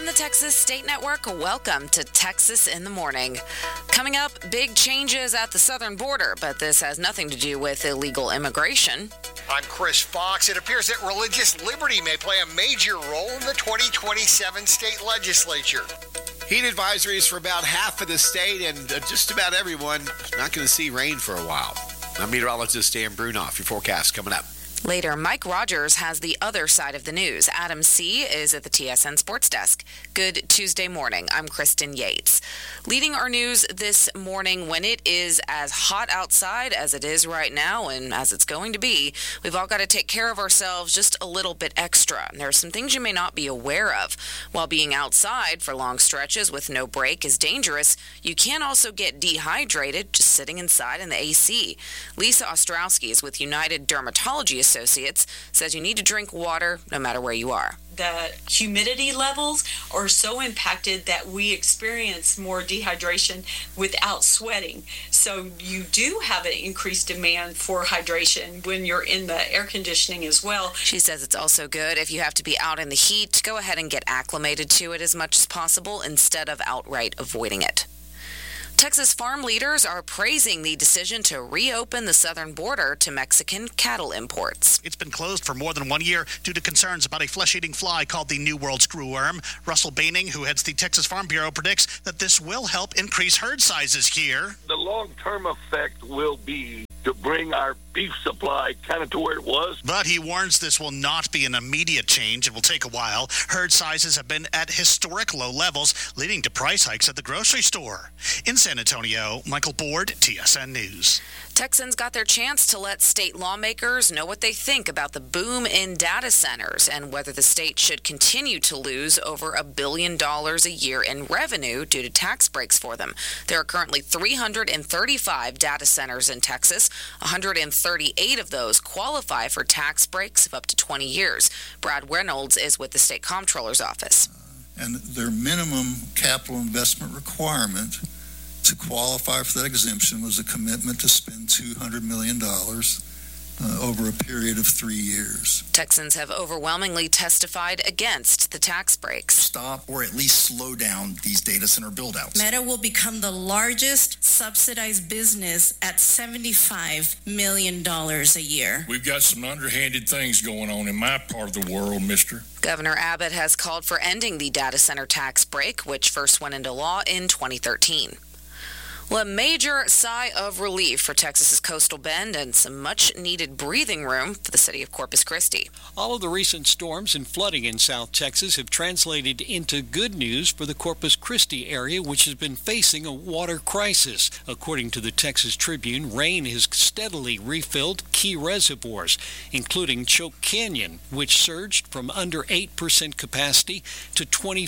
the Texas State Network, welcome to Texas in the Morning. Coming up, big changes at the southern border, but this has nothing to do with illegal immigration. I'm Chris Fox. It appears that religious liberty may play a major role in the 2027 state legislature. Heat advisories for about half of the state, and just about everyone not going to see rain for a while. I'm meteorologist Dan Brunoff. Your forecast coming up. Later, Mike Rogers has the other side of the news. Adam C. is at the TSN Sports Desk. Good Tuesday morning. I'm Kristen Yates. Leading our news this morning, when it is as hot outside as it is right now and as it's going to be, we've all got to take care of ourselves just a little bit extra. There are some things you may not be aware of. While being outside for long stretches with no break is dangerous, you can also get dehydrated just sitting inside in the AC. Lisa Ostrowski is with United Dermatology Associates, says you need to drink water no matter where you are. The humidity levels are so impacted that we experience more dehydration without sweating. So you do have an increased demand for hydration when you're in the air conditioning as well. She says it's also good if you have to be out in the heat, go ahead and get acclimated to it as much as possible instead of outright avoiding it. Texas farm leaders are praising the decision to reopen the southern border to Mexican cattle imports. It's been closed for more than 1 year due to concerns about a flesh-eating fly called the New World screwworm. Russell Baining, who heads the Texas Farm Bureau, predicts that this will help increase herd sizes here. The long-term effect will be to bring our beef supply kind of to where it was. But he warns this will not be an immediate change. It will take a while. Herd sizes have been at historic low levels, leading to price hikes at the grocery store. In San Antonio, Michael Board, TSN News. Texans got their chance to let state lawmakers know what they think about the boom in data centers and whether the state should continue to lose over $1 billion a year in revenue due to tax breaks for them. There are currently 335 data centers in Texas. 138 of those qualify for tax breaks of up to 20 years. Brad Reynolds is with the state comptroller's office. And their minimum capital investment requirement to qualify for that exemption was a commitment to spend $200 million over a period of 3 years. Texans have overwhelmingly testified against the tax breaks. Stop or at least slow down these data center build-outs. Meta will become the largest subsidized business at $75 million a year. We've got some underhanded things going on in my part of the world, mister. Governor Abbott has called for ending the data center tax break, which first went into law in 2013. Well, a major sigh of relief for Texas's coastal bend and some much-needed breathing room for the city of Corpus Christi. All of the recent storms and flooding in South Texas have translated into good news for the Corpus Christi area, which has been facing a water crisis. According to the Texas Tribune, rain has steadily refilled key reservoirs, including Choke Canyon, which surged from under 8% capacity to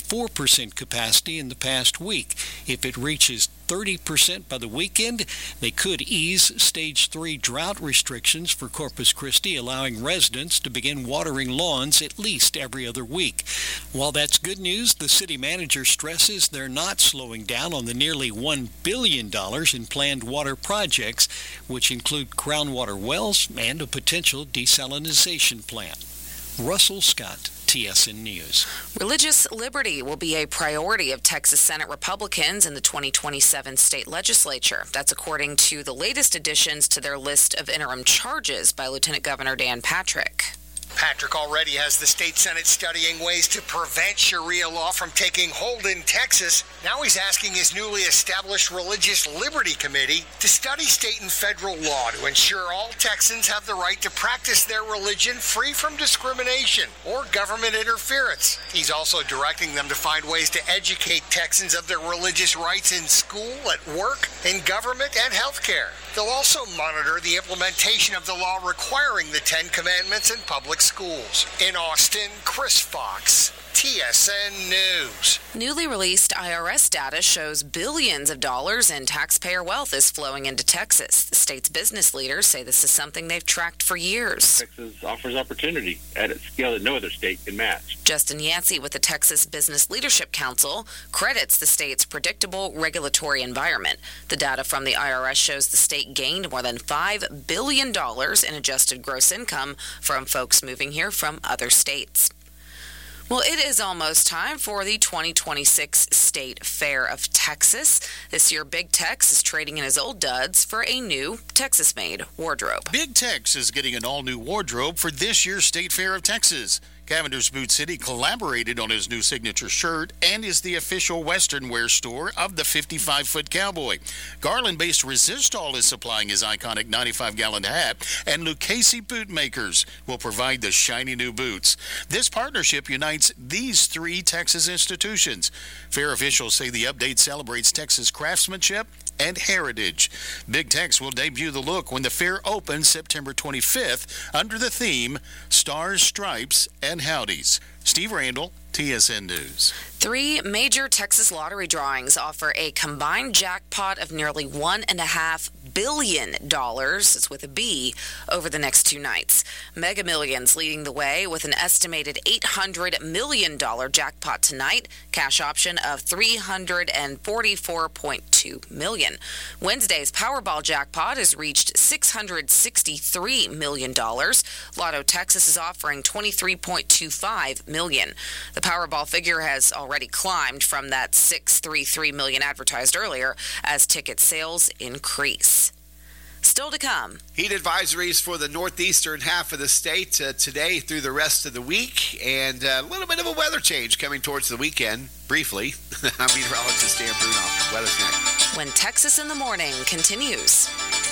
24% capacity in the past week. If it reaches 30% by the weekend, they could ease Stage 3 drought restrictions for Corpus Christi, allowing residents to begin watering lawns at least every other week. While that's good news, the city manager stresses they're not slowing down on the nearly $1 billion in planned water projects, which include groundwater wells and a potential desalinization plant. Russell Scott, TSN News. Religious liberty will be a priority of Texas Senate Republicans in the 2027 state legislature. That's according to the latest additions to their list of interim charges by Lieutenant Governor Dan Patrick. Patrick already has the state Senate studying ways to prevent Sharia law from taking hold in Texas. Now he's asking his newly established Religious Liberty Committee to study state and federal law to ensure all Texans have the right to practice their religion free from discrimination or government interference. He's also directing them to find ways to educate Texans of their religious rights in school, at work, in government, and healthcare. They'll also monitor the implementation of the law requiring the Ten Commandments in public schools. In Austin, Chris Fox, TSN News. Newly released IRS data shows billions of dollars in taxpayer wealth is flowing into Texas. The state's business leaders say this is something they've tracked for years. Texas offers opportunity at a scale that no other state can match. Justin Yancey with the Texas Business Leadership Council credits the state's predictable regulatory environment. The data from the IRS shows the state gained more than $5 billion in adjusted gross income from folks moving here from other states. Well, it is almost time for the 2026 State Fair of Texas. This year, Big Tex is trading in his old duds for a new Texas-made wardrobe. Big Tex is getting an all-new wardrobe for this year's State Fair of Texas. Cavender's Boot City collaborated on his new signature shirt and is the official Western wear store of the 55-foot Cowboy. Garland-based Resistol is supplying his iconic 95-gallon hat, and Lucchese Bootmakers will provide the shiny new boots. This partnership unites these three Texas institutions. Fair officials say the update celebrates Texas craftsmanship and heritage. Big Tex will debut the look when the fair opens September 25th under the theme Stars, Stripes, and Howdies. Steve Randall, TSN News. 3 major Texas lottery drawings offer a combined jackpot of nearly $1.5 billion, it's with a B, over the next 2 nights. Mega Millions leading the way with an estimated $800 million jackpot tonight, cash option of $344.2 million. Wednesday's Powerball jackpot has reached $663 million. Lotto Texas is offering $23.25 million. The Powerball figure has already climbed from that $633 million advertised earlier as ticket sales increase. Still to come. Heat advisories for the northeastern half of the state today through the rest of the week, and a little bit of a weather change coming towards the weekend, briefly. I'm meteorologist Dan Brunoff. Weather's next. When Texas in the Morning continues.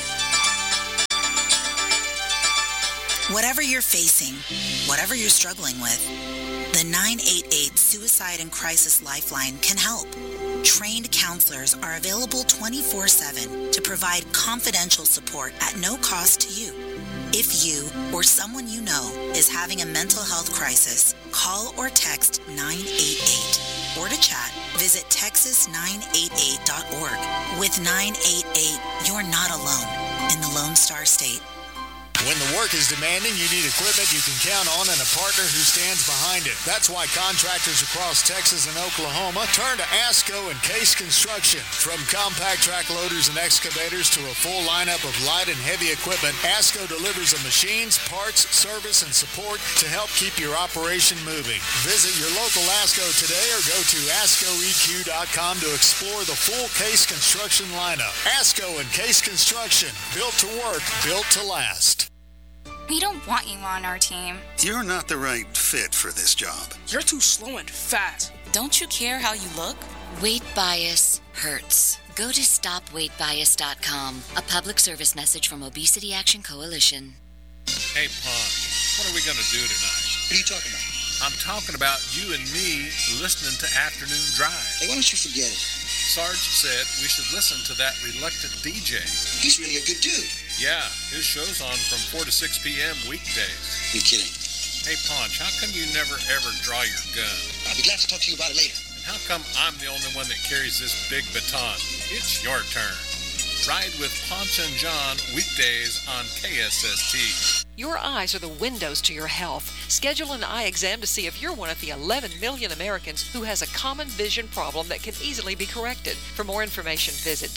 Whatever you're facing, whatever you're struggling with, the 988 Suicide and Crisis Lifeline can help. Trained counselors are available 24/7 to provide confidential support at no cost to you. If you or someone you know is having a mental health crisis, call or text 988. Or to chat, visit texas988.org. With 988, you're not alone in the Lone Star State. When the work is demanding, you need equipment you can count on and a partner who stands behind it. That's why contractors across Texas and Oklahoma turn to ASCO and Case Construction. From compact track loaders and excavators to a full lineup of light and heavy equipment, ASCO delivers the machines, parts, service, and support to help keep your operation moving. Visit your local ASCO today or go to ASCOEQ.com to explore the full Case Construction lineup. ASCO and Case Construction, built to work, built to last. We don't want you on our team. You're not the right fit for this job. You're too slow and fast. Don't you care how you look? Weight bias hurts. Go to stopweightbias.com. A public service message from Obesity Action Coalition. Hey, Pon, what are we going to do tonight? What are you talking about? I'm talking about you and me listening to Afternoon Drive. Hey, why don't you forget it? Sarge said we should listen to that reluctant DJ. He's really a good dude. Yeah, his show's on from 4 to 6 p.m. weekdays. You're kidding. Hey, Ponch, how come you never ever draw your gun? I'll be glad to talk to you about it later. And how come I'm the only one that carries this big baton? It's your turn. Ride with Ponch and John weekdays on KSST. Your eyes are the windows to your health. Schedule an eye exam to see if you're one of the 11 million Americans who has a common vision problem that can easily be corrected. For more information, visit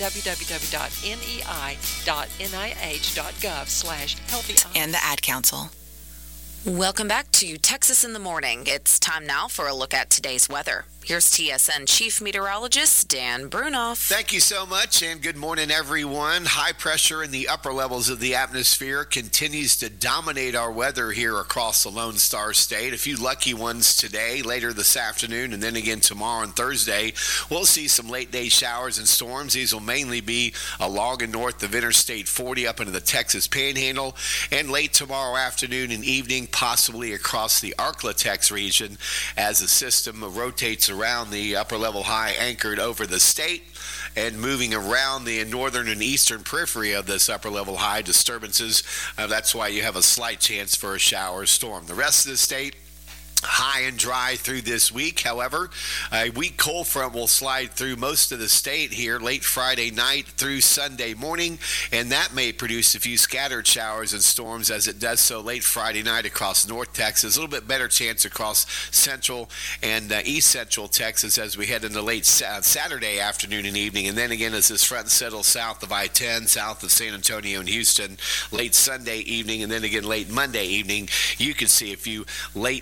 www.nei.nih.gov/healthy. And the Ad Council. Welcome back to Texas in the Morning. It's time now for a look at today's weather. Here's TSN Chief Meteorologist Dan Brunoff. Thank you so much, and good morning, everyone. High pressure in the upper levels of the atmosphere continues to dominate our weather here across the Lone Star State. A few lucky ones today, later this afternoon, and then again tomorrow and Thursday. We'll see some late-day showers and storms. These will mainly be along and north of Interstate 40 up into the Texas Panhandle, and late tomorrow afternoon and evening, possibly across the Arklatex region as the system rotates around the upper level high anchored over the state and moving around the northern and eastern periphery of this upper level high disturbances. That's why you have a slight chance for a shower or storm. The rest of the state, high and dry through this week. However, a weak cold front will slide through most of the state here late Friday night through Sunday morning, and that may produce a few scattered showers and storms as it does so late Friday night across North Texas. A little bit better chance across central and east central Texas as we head into late Saturday afternoon and evening, and then again as this front settles south of I-10, south of San Antonio and Houston, late Sunday evening, and then again late Monday evening, you can see a few late day showers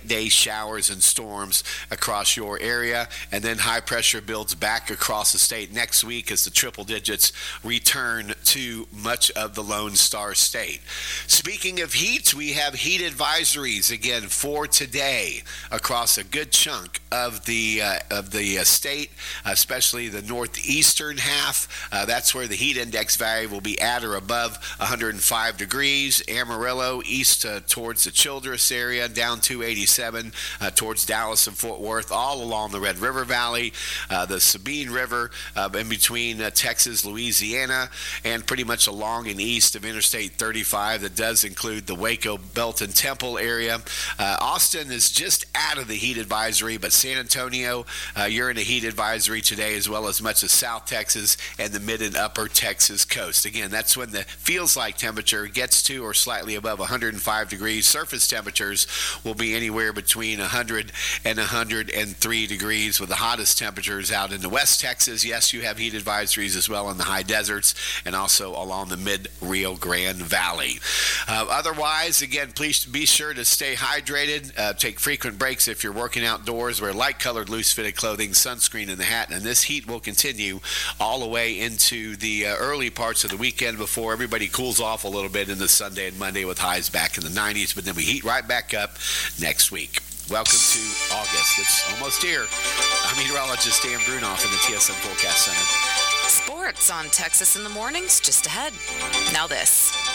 showers and storms across your area. And then high pressure builds back across the state next week as the triple digits return to much of the Lone Star State. Speaking of heat, we have heat advisories again for today across a good chunk of the state, especially the northeastern half. That's where the heat index value will be at or above 105 degrees. Amarillo east towards the Childress area, down to 87 towards Dallas and Fort Worth, all along the Red River Valley, the Sabine River, in between Texas, Louisiana, and pretty much along and east of Interstate 35. That does include the Waco, Belton, Temple area. Austin is just out of the heat advisory, but San Antonio, you're in a heat advisory today, as well as much of South Texas and the mid and upper Texas coast. Again, that's when the feels like temperature gets to or slightly above 105 degrees. Surface temperatures will be anywhere between 100 and 103 degrees, with the hottest temperatures out into West Texas. Yes, you have heat advisories as well in the high deserts and also along the mid-Rio Grande Valley. Otherwise, again, please be sure to stay hydrated. Take frequent breaks if you're working outdoors. Wear light-colored, loose-fitted clothing, sunscreen in the hat, and this heat will continue all the way into the early parts of the weekend before everybody cools off a little bit into Sunday and Monday with highs back in the 90s, but then we heat right back up next week. Welcome to August. It's almost here. I'm meteorologist Dan Brunoff in the TSN Forecast Center. Sports on Texas in the Mornings just ahead. Now this.